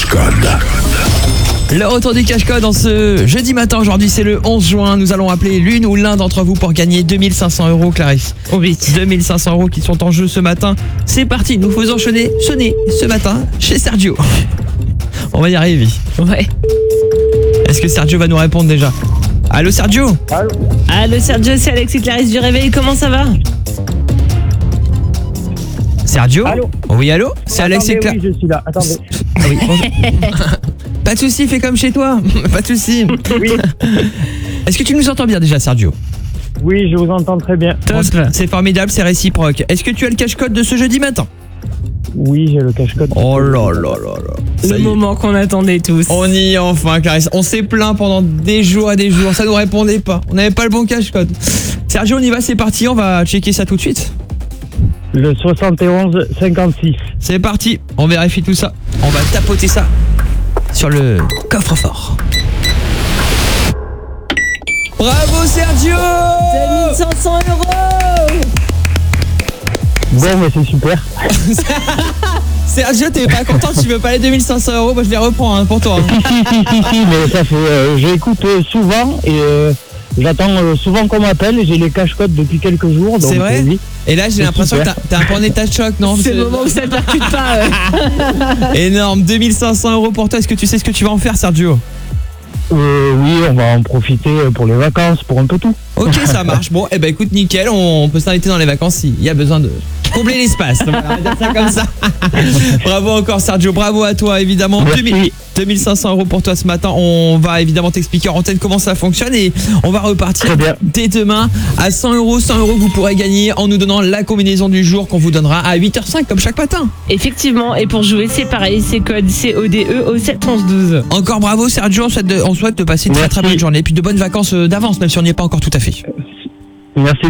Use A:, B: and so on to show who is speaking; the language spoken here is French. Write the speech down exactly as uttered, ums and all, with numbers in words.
A: cache-code.
B: Le retour du cache-code en ce jeudi matin. Aujourd'hui, c'est le onze juin. Nous allons appeler l'une ou l'un d'entre vous pour gagner deux mille cinq cents euros, Clarisse.
C: Oh vite.
B: deux mille cinq cents euros qui sont en jeu ce matin. C'est parti, nous faisons sonner, sonner ce matin chez Sergio. On va y arriver.
C: Ouais.
B: Est-ce que Sergio va nous répondre déjà? Allô Sergio?
D: Allô?
C: Allô Sergio, c'est Alex et Clarisse du Réveil, comment ça va?
B: Sergio?
D: Allô?
B: Oui, allô? C'est Alex et
D: Attendez,
B: Clarisse.
D: oui, je suis là. Attendez.
B: Oui, bonjour. Pas de soucis, fais comme chez toi. Pas de soucis.
D: Oui,
B: Est-ce que tu nous entends bien déjà, Sergio?
D: oui, je vous entends très bien.
C: Top.
B: C'est formidable, c'est réciproque. Est-ce que tu as le cache-code de ce jeudi matin?
D: Oui, j'ai le cache-code.
B: Oh là là là là. Ça
C: Le
B: y est.
C: moment qu'on attendait tous.
B: On y est enfin, Clarisse. On s'est plaint pendant des jours et des jours. Ça nous répondait pas. On n'avait pas le bon cache-code. Sergio, on y va, c'est parti. On va checker ça tout de suite.
D: Le soixante et onze cinquante-six.
B: C'est parti. On vérifie tout ça. On va tapoter ça sur le coffre-fort. Bravo, Sergio!
C: deux mille cinq cents euros.
D: Bon, mais c'est super.
B: Sergio, t'es pas content? Tu veux pas les deux mille cinq cents euros? Moi, je les reprends hein, pour toi.
D: Si, si, si, si, mais ça fait. Euh, j'écoute euh, souvent et euh, j'attends euh, souvent qu'on m'appelle. J'ai les cache-codes depuis quelques jours. donc,
B: C'est vrai?
D: euh, oui.
B: Et là, j'ai
D: C'est
B: l'impression que
D: super.
B: t'as t'as un peu en état de choc, non?
C: C'est le moment où ça ne percute pas. euh.
B: Énorme, deux mille cinq cents euros pour toi. Est-ce que tu sais ce que tu vas en faire, Sergio?
D: Euh, oui, on va en profiter pour les vacances, pour un peu tout.
B: Ok, ça marche. Bon, eh ben écoute, nickel, on peut s'inviter dans les vacances s'il y a besoin de combler l'espace. Voilà, on va dire ça comme ça. Bravo encore, Sergio, bravo à toi, évidemment.
D: Merci.
B: deux mille deux mille cinq cents euros pour toi ce matin. On va évidemment t'expliquer en antenne comment ça fonctionne et on va repartir
D: Très bien.
B: dès demain à cent euros. cent euros que vous pourrez gagner en nous donnant la combinaison du jour qu'on vous donnera à huit heures cinq comme chaque matin.
C: Effectivement, et pour jouer, c'est pareil, c'est code C O D E au sept onze douze.
B: Encore bravo, Sergio. On souhaite de, on souhaite de passer une très très
D: Merci.
B: bonne journée et puis de bonnes vacances euh, d'avance, même si on n'y est pas encore tout à fait.
D: Merci.